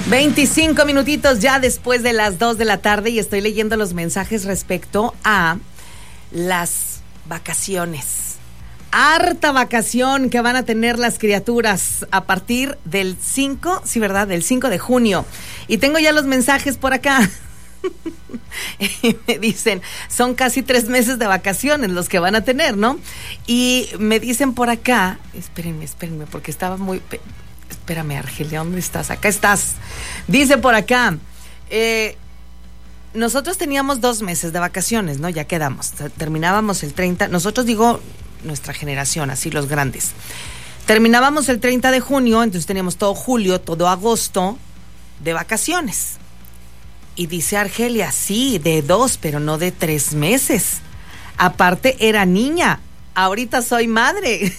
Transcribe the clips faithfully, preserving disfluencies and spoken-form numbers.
veinticinco minutitos ya después de las dos de la tarde y estoy leyendo los mensajes respecto a las vacaciones. Harta vacación que van a tener las criaturas a partir del cinco, sí, ¿verdad? Del cinco de junio. Y tengo ya los mensajes por acá. Y me dicen, son casi tres meses de vacaciones los que van a tener, ¿no? Y me dicen por acá, espérenme, espérenme, porque estaba muy... Espérame, Argelia, ¿dónde estás? Acá estás. Dice por acá, eh, nosotros teníamos dos meses de vacaciones, ¿no? Ya quedamos. Terminábamos el treinta, nosotros digo, nuestra generación, así los grandes. Terminábamos el treinta de junio, entonces teníamos todo julio, todo agosto de vacaciones. Y dice Argelia, sí, de dos, pero no de tres meses. Aparte era niña, ahorita soy madre.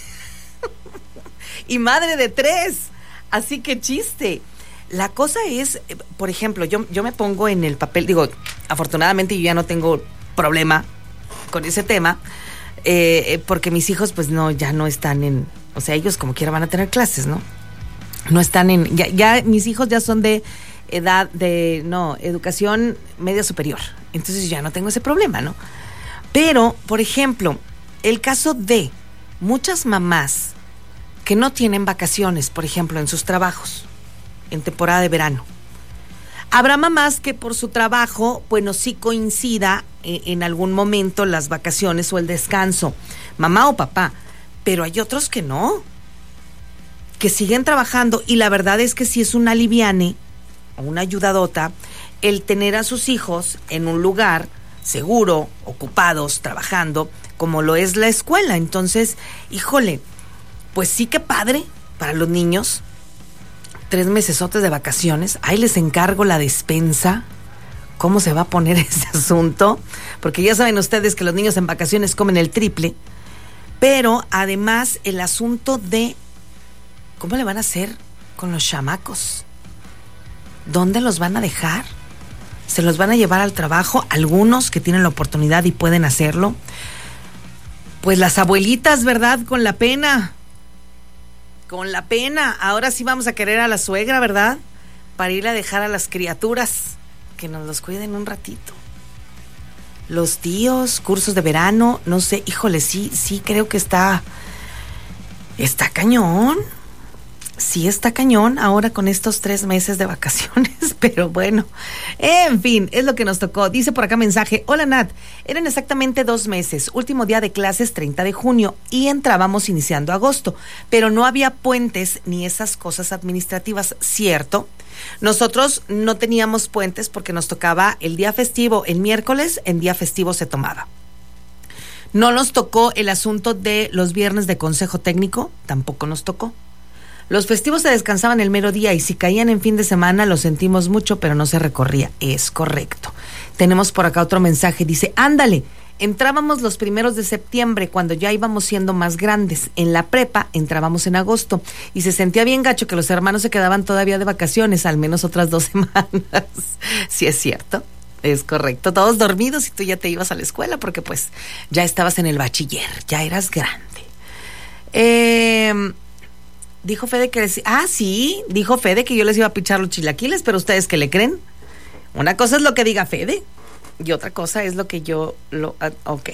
Y madre de tres. Así que chiste. La cosa es, por ejemplo, yo, yo me pongo en el papel, digo, afortunadamente yo ya no tengo problema con ese tema, eh, porque mis hijos pues no, ya no están en, o sea, ellos como quiera van a tener clases, ¿no? No están en, ya, ya mis hijos ya son de edad de, no, educación media superior, entonces ya no tengo ese problema, ¿no? Pero, por ejemplo, el caso de muchas mamás que no tienen vacaciones, por ejemplo, en sus trabajos, en temporada de verano. Habrá mamás que por su trabajo, bueno, sí coincida eh, en algún momento las vacaciones o el descanso, mamá o papá, pero hay otros que no, que siguen trabajando, y la verdad es que sí es un aliviane, o una ayudadota, el tener a sus hijos en un lugar seguro, ocupados, trabajando, como lo es la escuela. Entonces, híjole, pues sí que padre para los niños, tres mesesotes de vacaciones. Ahí les encargo la despensa, cómo se va a poner ese asunto, porque ya saben ustedes que los niños en vacaciones comen el triple, pero además el asunto de cómo le van a hacer con los chamacos, dónde los van a dejar, se los van a llevar al trabajo, algunos que tienen la oportunidad y pueden hacerlo, pues las abuelitas, ¿verdad? Con la pena. Con la pena, ahora sí vamos a querer a la suegra, ¿verdad? Para ir a dejar a las criaturas, que nos los cuiden un ratito. Los tíos, cursos de verano, no sé, híjole, sí, sí creo que está, está cañón. Sí está cañón ahora con estos tres meses de vacaciones, pero bueno, en fin, es lo que nos tocó. Dice por acá mensaje, hola Nat, eran exactamente dos meses, último día de clases treinta de junio y entrábamos iniciando agosto, pero no había puentes ni esas cosas administrativas, ¿cierto? Nosotros no teníamos puentes porque nos tocaba el día festivo, el miércoles en día festivo se tomaba. No nos tocó el asunto de los viernes de consejo técnico, tampoco nos tocó. Los festivos se descansaban el mero día y si caían en fin de semana lo sentimos mucho, pero no se recorría. Es correcto. Tenemos por acá otro mensaje. Dice, ándale, entrábamos los primeros de septiembre cuando ya íbamos siendo más grandes. En la prepa entrábamos en agosto y se sentía bien gacho que los hermanos se quedaban todavía de vacaciones, al menos otras dos semanas. Sí es cierto. Es correcto. Todos dormidos y tú ya te ibas a la escuela porque pues ya estabas en el bachiller, ya eras grande. Eh... Dijo Fede que... Ah, sí, dijo Fede que yo les iba a pichar los chilaquiles, pero ¿ustedes qué le creen? Una cosa es lo que diga Fede y otra cosa es lo que yo... lo uh, Ok.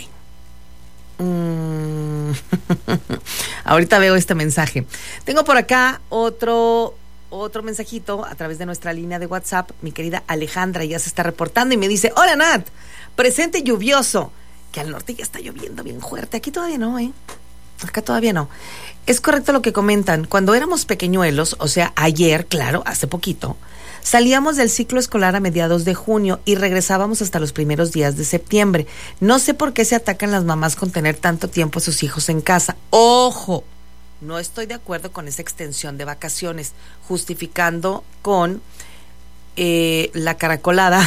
Mm. Ahorita veo este mensaje. Tengo por acá otro... otro mensajito a través de nuestra línea de WhatsApp. Mi querida Alejandra ya se está reportando y me dice, hola Nat, presente lluvioso, que al norte ya está lloviendo bien fuerte. Aquí todavía no, ¿eh? Acá todavía no. Es correcto lo que comentan. Cuando éramos pequeñuelos, o sea, ayer, claro, hace poquito, salíamos del ciclo escolar a mediados de junio y regresábamos hasta los primeros días de septiembre. No sé por qué se atacan las mamás con tener tanto tiempo a sus hijos en casa. ¡Ojo! No estoy de acuerdo con esa extensión de vacaciones, justificando con eh, la caracolada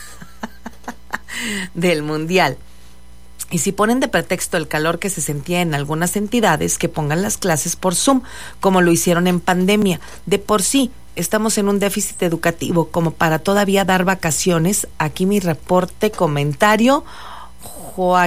del mundial. Y si ponen de pretexto el calor que se sentía en algunas entidades, que pongan las clases por Zoom, como lo hicieron en pandemia. De por sí, estamos en un déficit educativo como para todavía dar vacaciones. Aquí mi reporte, comentario,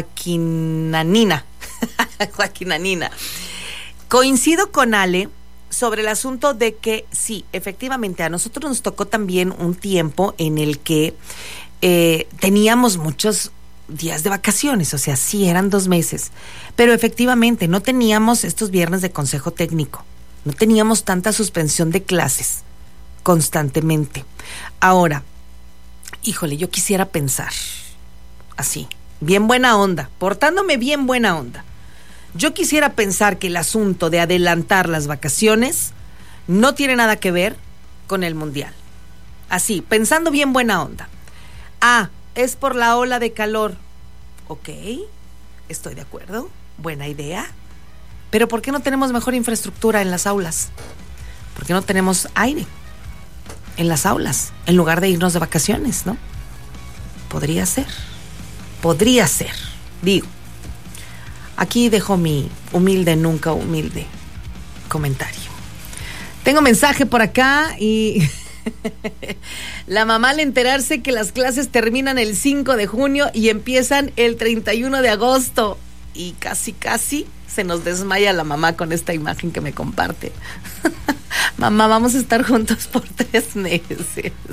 Joaquinanina. Joaquinanina. Coincido con Ale sobre el asunto de que sí, efectivamente, a nosotros nos tocó también un tiempo en el que eh, teníamos muchos días de vacaciones, o sea, sí eran dos meses, pero efectivamente no teníamos estos viernes de consejo técnico, no teníamos tanta suspensión de clases constantemente. Ahora, híjole, yo quisiera pensar así, bien buena onda, portándome bien buena onda. Yo quisiera pensar que el asunto de adelantar las vacaciones no tiene nada que ver con el mundial. Así, pensando bien buena onda. Ah, es por la ola de calor. Ok, estoy de acuerdo, buena idea. Pero ¿por qué no tenemos mejor infraestructura en las aulas? ¿Por qué no tenemos aire en las aulas en lugar de irnos de vacaciones, no? Podría ser, podría ser, digo. Aquí dejo mi humilde, nunca humilde comentario. Tengo mensaje por acá y la mamá al enterarse que las clases terminan el cinco de junio y empiezan el treinta y uno de agosto. Y casi, casi se nos desmaya la mamá con esta imagen que me comparte. Mamá, vamos a estar juntos por tres meses.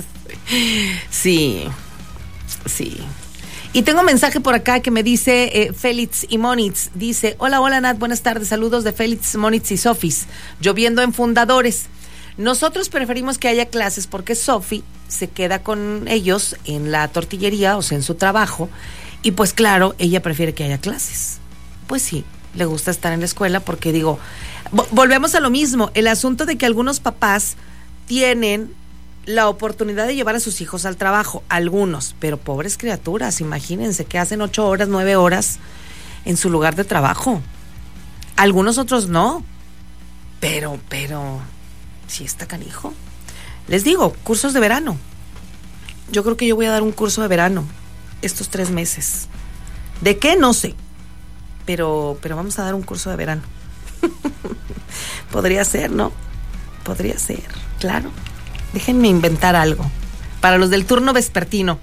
Sí, sí. Y tengo un mensaje por acá que me dice eh, Félix y Monitz. Dice, hola, hola Nat, buenas tardes, saludos de Félix, Monitz y Sofis. Lloviendo en Fundadores. Nosotros preferimos que haya clases porque Sofi se queda con ellos en la tortillería, o sea, en su trabajo. Y pues claro, ella prefiere que haya clases. Pues sí, le gusta estar en la escuela porque digo, vo- volvemos a lo mismo. El asunto de que algunos papás tienen la oportunidad de llevar a sus hijos al trabajo, algunos, pero pobres criaturas, imagínense que hacen ocho horas, nueve horas en su lugar de trabajo. Algunos otros no, pero, pero, sí está canijo. Les digo, cursos de verano. Yo creo que yo voy a dar un curso de verano estos tres meses. ¿De qué? No sé, pero, pero vamos a dar un curso de verano. Podría ser, ¿no? Podría ser, claro. Déjenme inventar algo para los del turno vespertino.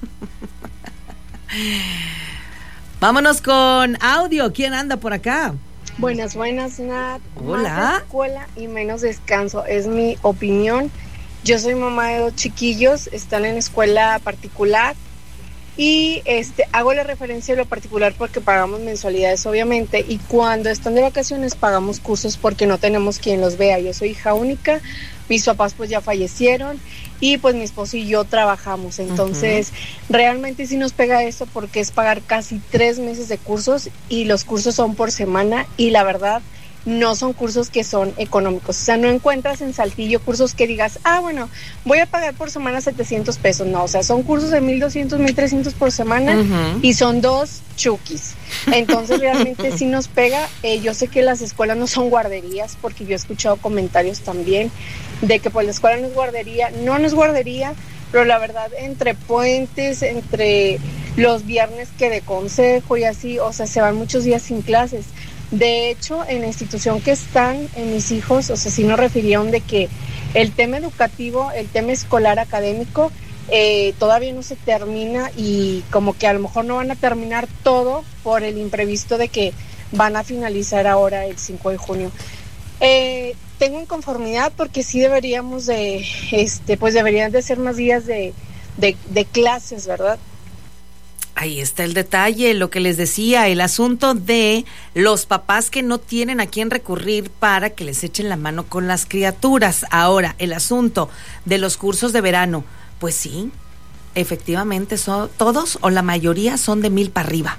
Vámonos con audio. ¿Quién anda por acá? Buenas, buenas, Nat. Hola. Más escuela y menos descanso, es mi opinión. Yo soy mamá de dos chiquillos, están en escuela particular y este hago la referencia a lo particular porque pagamos mensualidades, obviamente, y cuando están de vacaciones pagamos cursos porque no tenemos quien los vea. Yo soy hija única, mis papás pues ya fallecieron y pues mi esposo y yo trabajamos, entonces uh-huh. realmente sí nos pega eso porque es pagar casi tres meses de cursos y los cursos son por semana y la verdad no son cursos que son económicos, o sea, no encuentras en Saltillo cursos que digas, ah, bueno, voy a pagar por semana setecientos pesos, no, o sea, son cursos de mil doscientos, mil trescientos por semana uh-huh. y son dos chukis, entonces realmente sí nos pega. Eh, yo sé que las escuelas no son guarderías, porque yo he escuchado comentarios también de que pues la escuela no es guardería, no, no es guardería, pero la verdad entre puentes, entre los viernes que de consejo y así, o sea, se van muchos días sin clases. De hecho, en la institución que están en mis hijos, o sea, sí nos refirieron de que el tema educativo, el tema escolar académico, eh, todavía no se termina y como que a lo mejor no van a terminar todo por el imprevisto de que van a finalizar ahora el cinco de junio. Eh, tengo inconformidad porque sí deberíamos de, este, pues deberían de ser más días de, de, de clases, ¿verdad? Ahí está el detalle, lo que les decía, el asunto de los papás que no tienen a quién recurrir para que les echen la mano con las criaturas. Ahora, el asunto de los cursos de verano, pues sí, efectivamente son todos o la mayoría son de mil para arriba.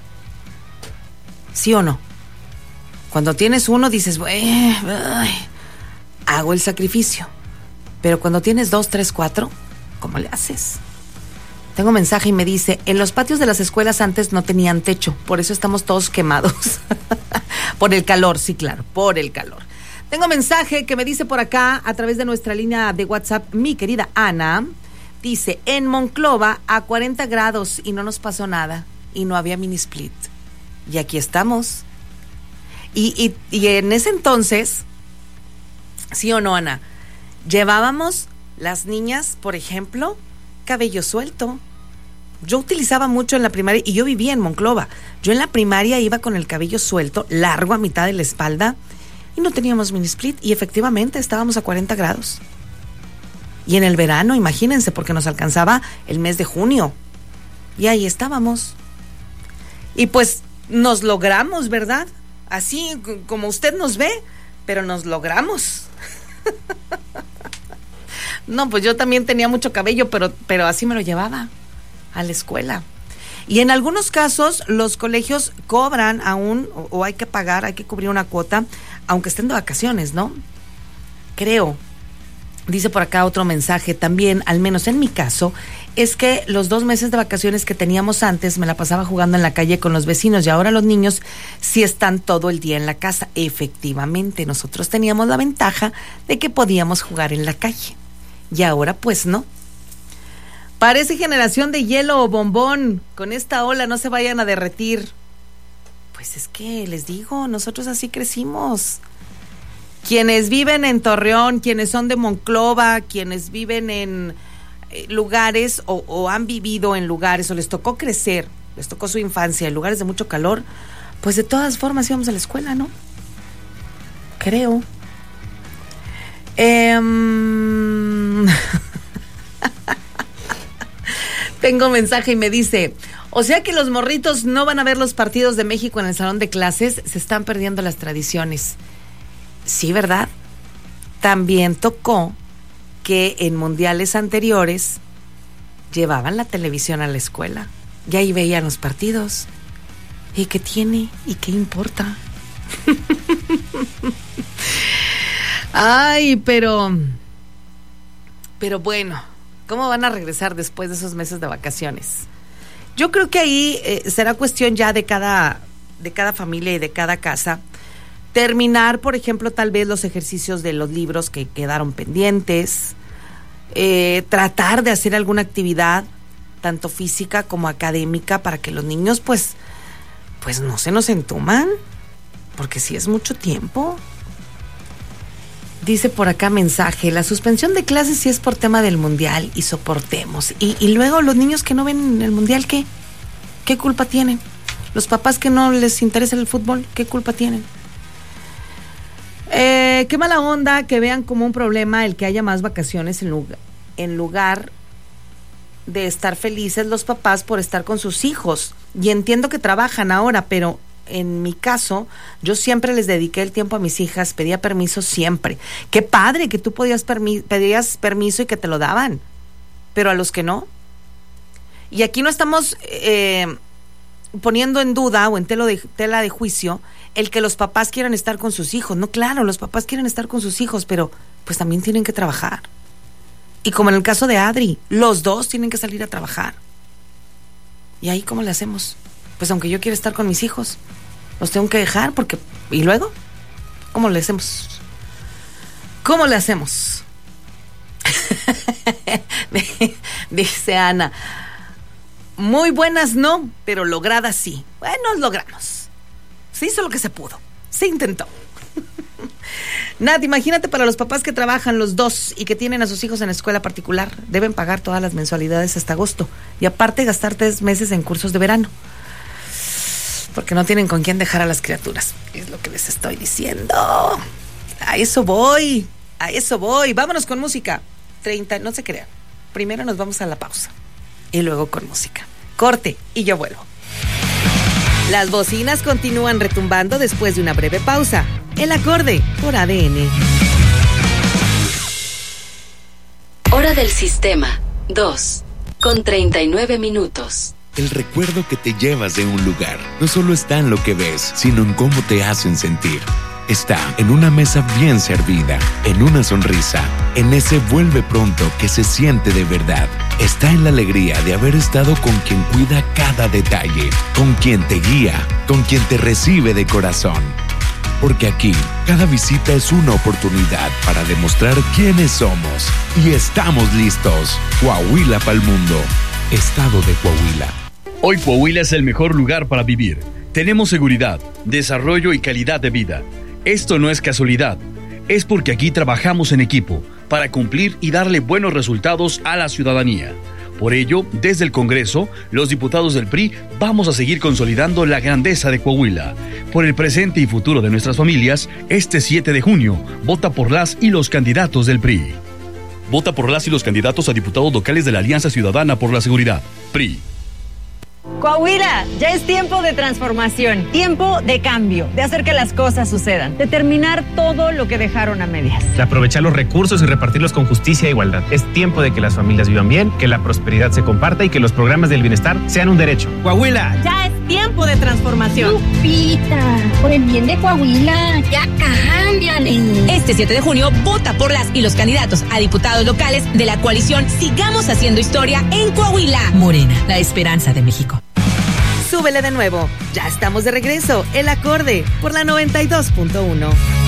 ¿Sí o no? Cuando tienes uno dices, ay, hago el sacrificio. Pero cuando tienes dos, tres, cuatro, ¿cómo le haces? Tengo un mensaje y me dice, en los patios de las escuelas antes no tenían techo, por eso estamos todos quemados. Por el calor, sí, claro, por el calor. Tengo mensaje que me dice por acá, a través de nuestra línea de WhatsApp, mi querida Ana, dice, en Monclova a cuarenta grados y no nos pasó nada, y no había mini split. Y aquí estamos. Y, y, y en ese entonces, ¿sí o no, Ana? Llevábamos las niñas, por ejemplo, cabello suelto. Yo utilizaba mucho en la primaria, y yo vivía en Monclova. Yo en la primaria iba con el cabello suelto, largo a mitad de la espalda, y no teníamos mini split, y efectivamente estábamos a cuarenta grados. Y en el verano, imagínense, porque nos alcanzaba el mes de junio. Y ahí estábamos. Y pues nos logramos, ¿verdad? Así como usted nos ve, pero nos logramos. No, pues yo también tenía mucho cabello, pero, pero así me lo llevaba a la escuela. Y en algunos casos los colegios cobran aún, o, o hay que pagar, hay que cubrir una cuota, aunque estén de vacaciones, ¿no? Creo. Dice por acá otro mensaje también, al menos en mi caso, es que los dos meses de vacaciones que teníamos antes me la pasaba jugando en la calle con los vecinos, y ahora los niños sí están todo el día en la casa. Efectivamente, nosotros teníamos la ventaja de que podíamos jugar en la calle, y ahora pues no. Parece generación de hielo o bombón, con esta ola no se vayan a derretir. Pues es que les digo, nosotros así crecimos. Quienes viven en Torreón, quienes son de Monclova, quienes viven en eh, lugares o, o han vivido en lugares o les tocó crecer, les tocó su infancia en lugares de mucho calor, pues de todas formas íbamos a la escuela, ¿no? Creo. Eh, Tengo mensaje y me dice, o sea que los morritos no van a ver los partidos de México en el salón de clases, se están perdiendo las tradiciones. Sí, ¿verdad? También tocó que en mundiales anteriores llevaban la televisión a la escuela y ahí veían los partidos. ¿Y qué tiene? ¿Y qué importa? Ay, pero... Pero bueno, ¿cómo van a regresar después de esos meses de vacaciones? Yo creo que ahí eh, será cuestión ya de cada, de cada familia y de cada casa. Terminar, por ejemplo, tal vez los ejercicios de los libros que quedaron pendientes, eh, tratar de hacer alguna actividad, tanto física como académica, para que los niños, pues, pues no se nos entuman, porque sí es mucho tiempo. Dice por acá mensaje, la suspensión de clases sí es por tema del mundial y soportemos. Y, y luego los niños que no ven el mundial, ¿qué? ¿Qué culpa tienen? Los papás que no les interesa el fútbol, ¿qué culpa tienen? Eh, qué mala onda que vean como un problema el que haya más vacaciones en lugar, en lugar de estar felices los papás por estar con sus hijos. Y entiendo que trabajan ahora, pero en mi caso, yo siempre les dediqué el tiempo a mis hijas, pedía permiso siempre. Qué padre que tú podías permi- pedías permiso y que te lo daban, pero a los que no. Y aquí no estamos eh, poniendo en duda o en tela de, tela de juicio el que los papás quieran estar con sus hijos. No, claro, los papás quieren estar con sus hijos, pero pues también tienen que trabajar. Y como en el caso de Adri, los dos tienen que salir a trabajar. ¿Y ahí cómo le hacemos? Pues aunque yo quiera estar con mis hijos, los tengo que dejar porque... ¿Y luego? ¿Cómo le hacemos? ¿Cómo le hacemos? Dice Ana, muy buenas no, pero logradas sí. Bueno, logramos. Se hizo lo que se pudo. Se intentó. Nat, imagínate para los papás que trabajan los dos y que tienen a sus hijos en escuela particular. Deben pagar todas las mensualidades hasta agosto. Y aparte gastar tres meses en cursos de verano. Porque no tienen con quién dejar a las criaturas. Es lo que les estoy diciendo. A eso voy. A eso voy. Vámonos con música. treinta, no se crean. Primero nos vamos a la pausa. Y luego con música. Corte y yo vuelvo. Las bocinas continúan retumbando después de una breve pausa. El acorde por A D N. Hora del sistema. dos. Con treinta y nueve minutos. El recuerdo que te llevas de un lugar no solo está en lo que ves, sino en cómo te hacen sentir. Está en una mesa bien servida, en una sonrisa, en ese vuelve pronto que se siente de verdad. Está en la alegría de haber estado con quien cuida cada detalle, con quien te guía, con quien te recibe de corazón. Porque aquí, cada visita es una oportunidad para demostrar quiénes somos. Y estamos listos. Coahuila pa'l mundo. Estado de Coahuila. Hoy Coahuila es el mejor lugar para vivir. Tenemos seguridad, desarrollo y calidad de vida. Esto no es casualidad, es porque aquí trabajamos en equipo para cumplir y darle buenos resultados a la ciudadanía. Por ello, desde el Congreso, los diputados del P R I vamos a seguir consolidando la grandeza de Coahuila. Por el presente y futuro de nuestras familias, este siete de junio, vota por las y los candidatos del P R I. Vota por las y los candidatos a diputados locales de la Alianza Ciudadana por la Seguridad, P R I. Coahuila, ya es tiempo de transformación, tiempo de cambio, de hacer que las cosas sucedan, de terminar todo lo que dejaron a medias. De aprovechar los recursos y repartirlos con justicia e igualdad. Es tiempo de que las familias vivan bien, que la prosperidad se comparta y que los programas del bienestar sean un derecho. Coahuila. Ya es tiempo de transformación. Lupita, por el bien de Coahuila, ya cámbiale. Este siete de junio, vota por las y los candidatos a diputados locales de la coalición Sigamos Haciendo Historia en Coahuila. Morena, la esperanza de México. Súbele de nuevo. Ya estamos de regreso. El Acorde por la noventa y dos punto uno.